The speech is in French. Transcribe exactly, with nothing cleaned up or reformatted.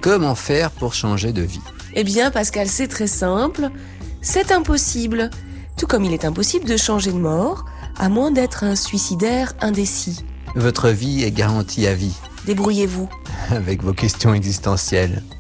Comment faire pour changer de vie ? Eh bien, Pascal, c'est très simple. C'est impossible. Tout comme il est impossible de changer de mort, à moins d'être un suicidaire indécis. Votre vie est garantie à vie. Débrouillez-vous. Avec vos questions existentielles.